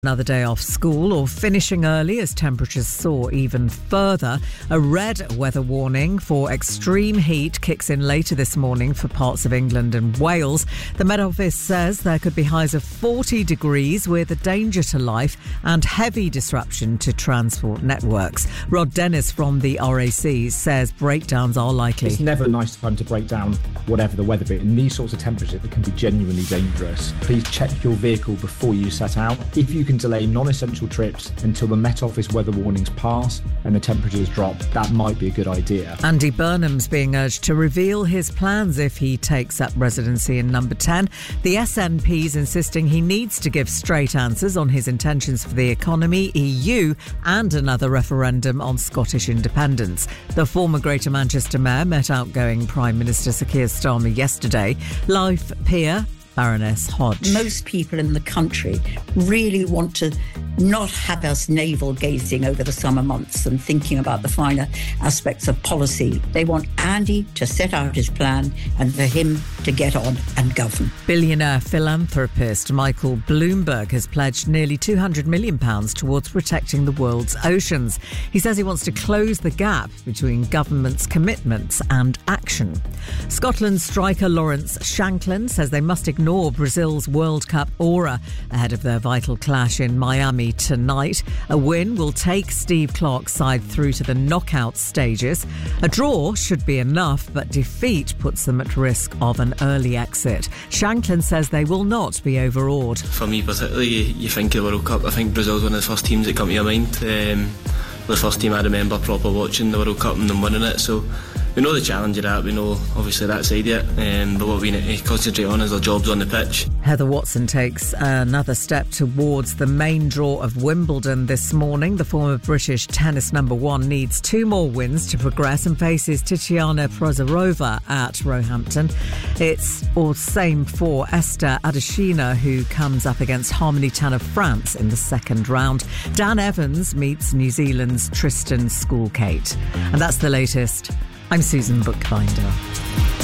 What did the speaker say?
Another day off school or finishing early as temperatures soar even further. A red weather warning for extreme heat kicks in later this morning for parts of England and Wales. The Met Office says there could be highs of 40 degrees with a danger to life and heavy disruption to transport networks. Rod Dennis from the RAC says breakdowns are likely. It's never a nice time to break down whatever the weather be. In these sorts of temperatures, it can be genuinely dangerous. Please check your vehicle before you set out. If you can delay non-essential trips until the Met Office weather warnings pass and the temperatures drop, that might be a good idea. Andy Burnham's being urged to reveal his plans if he takes up residency in Number 10. The SNP's insisting he needs to give straight answers on his intentions for the economy, EU and another referendum on Scottish independence. The former Greater Manchester Mayor met outgoing Prime Minister Sir Keir Starmer yesterday. Life peer Baroness Hodge. Most people in the country really want to not have us navel-gazing over the summer months and thinking about the finer aspects of policy. They want Andy to set out his plan and for him to get on and govern. Billionaire philanthropist Michael Bloomberg has pledged nearly £200 million towards protecting the world's oceans. He says he wants to close the gap between government's commitments and action. Scotland's striker Lawrence Shanklin says they must ignore Brazil's World Cup aura ahead of their vital clash in Miami tonight. A win will take Steve Clarke's side through to the knockout stages. A draw should be enough, but defeat puts them at risk of an early exit. Shanklin says they will not be overawed. For me particularly, you think of the World Cup, I think Brazil's one of the first teams that come to your mind. The first team I remember proper watching the World Cup and them winning it, so we know the challenge of that, we know obviously that side of it, but what we need to concentrate on is our jobs on the pitch. Heather Watson takes another step towards the main draw of Wimbledon this morning. The former British tennis number one needs 2 more wins to progress and faces Tatiana Prozorova at Roehampton. It's all same for Esther Adesina, who comes up against Harmony Tan of France in the second round. Dan Evans meets New Zealand's Tristan Schoolkate. And that's the latest. I'm Susan Bookbinder.